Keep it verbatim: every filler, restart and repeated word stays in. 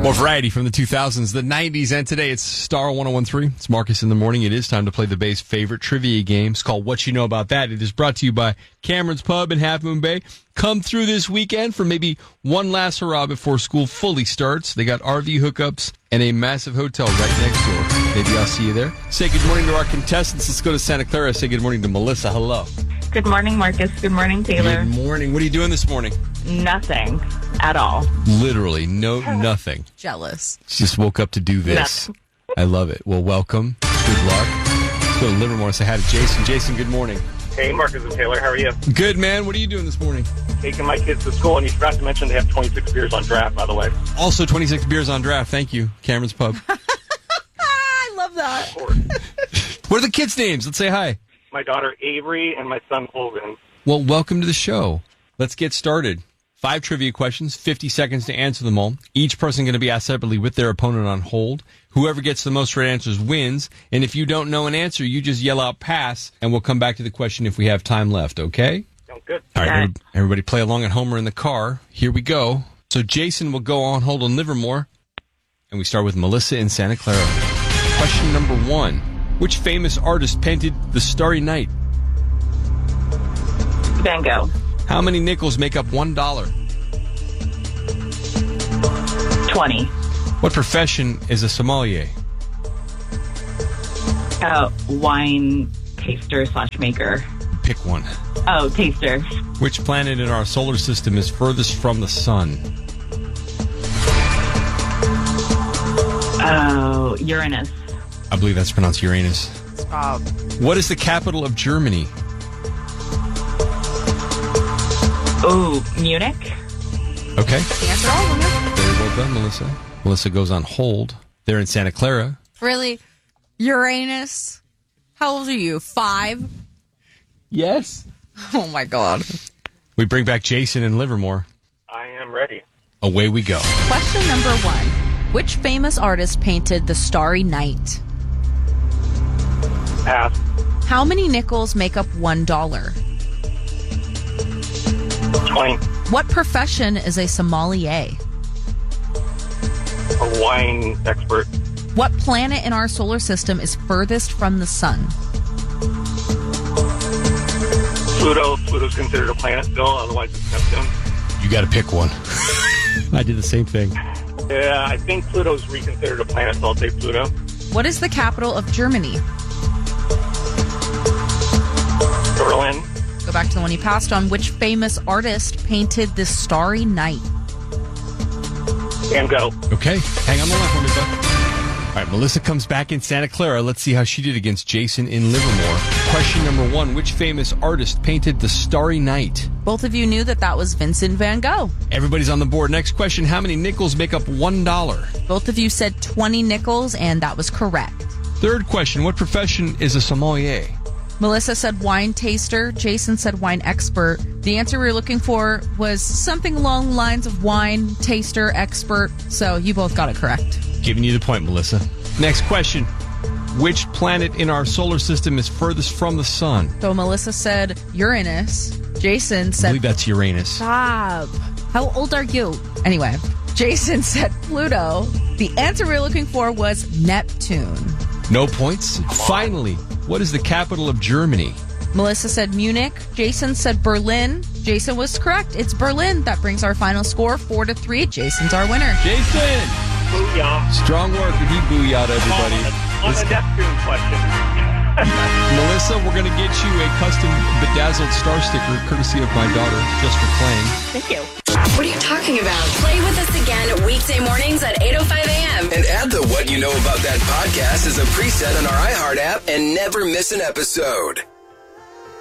More variety from the two thousands, the nineties, and today it's Star one oh one three. It's Marcus in the morning. It is time to play the Bay's favorite trivia game. It's called What You Know About That. It is brought to you by Cameron's Pub in Half Moon Bay. Come through this weekend for maybe one last hurrah before school fully starts. They got R V hookups and a massive hotel right next door. Maybe I'll see you there. Say good morning to our contestants. Let's go to Santa Clara. Say good morning to Melissa. Hello. Good morning, Marcus. Good morning, Taylor. Good morning. What are you doing this morning? Nothing at all. Literally, no, nothing. Jealous. She just woke up to do this. Nothing. I love it. Well, welcome. Good luck. Let's go to Livermore. Say hi to Jason. Jason, good morning. Hey, Marcus and Taylor. How are you? Good, man. What are you doing this morning? Taking my kids to school, and you forgot to mention they have twenty-six beers on draft, by the way. Also, twenty-six beers on draft. Thank you, Cameron's Pub. I love that. Of course. What are the kids' names? Let's say hi. My daughter Avery and my son Colvin. Well, welcome to the show. Let's get started. Five trivia questions, fifty seconds to answer them all. Each person going to be asked separately with their opponent on hold. Whoever gets the most right answers wins. And if you don't know an answer, you just yell out pass, and we'll come back to the question if we have time left, okay? Sounds good. All right, Okay. every- everybody play along at home or in the car. Here we go. So Jason will go on hold on Livermore. And we start with Melissa in Santa Clara. Question number one. Which famous artist painted The Starry Night? Van Gogh. How many nickels make up one dollar? twenty. What profession is a sommelier? Uh, wine taster slash maker. Pick one. Oh, taster. Which planet in our solar system is furthest from the sun? Oh, Uranus. I believe that's pronounced Uranus. Stop. What is the capital of Germany? Oh, Munich. Okay. Answer all of them. Very well done, Melissa. Melissa goes on hold. They're in Santa Clara. Really? Uranus? How old are you? Five? Yes. Oh, my God. We bring back Jason in Livermore. I am ready. Away we go. Question number one. Which famous artist painted The Starry Night? Pass. How many nickels make up one dollar? twenty. What profession is a sommelier? A wine expert. What planet in our solar system is furthest from the sun? Pluto. Pluto's considered a planet still, otherwise it's Neptune. You got to pick one. I did the same thing. Yeah, I think Pluto's reconsidered a planet, so I'll take Pluto. What is the capital of Germany? Berlin. Go back to the one you passed on. Which famous artist painted The Starry Night? Van Gogh. Okay. Hang on the line for me, bud. All right, Melissa comes back in Santa Clara. Let's see how she did against Jason in Livermore. Question number one. Which famous artist painted The Starry Night? Both of you knew that that was Vincent van Gogh. Everybody's on the board. Next question. How many nickels make up one dollar? Both of you said twenty nickels, and that was correct. Third question. What profession is a sommelier? Melissa said wine taster. Jason said wine expert. The answer we were looking for was something along the lines of wine taster expert. So you both got it correct. Giving you the point, Melissa. Next question. Which planet in our solar system is furthest from the sun? So Melissa said Uranus. Jason I said... believe that's Uranus. Stop. How old are you? Anyway, Jason said Pluto. The answer we were looking for was Neptune. No points. Finally, what is the capital of Germany? Melissa said Munich. Jason said Berlin. Jason was correct. It's Berlin. That brings our final score four to three. Jason's our winner. Jason! Booyah. Strong work. And he booyah'd everybody. On the Neptune question. Melissa, we're going to get you a custom bedazzled star sticker courtesy of my daughter just for playing. Thank you. What are you talking about? Play with us again weekday mornings at eight oh five a.m. And add the What You Know About That podcast as a preset on our iHeart app and never miss an episode.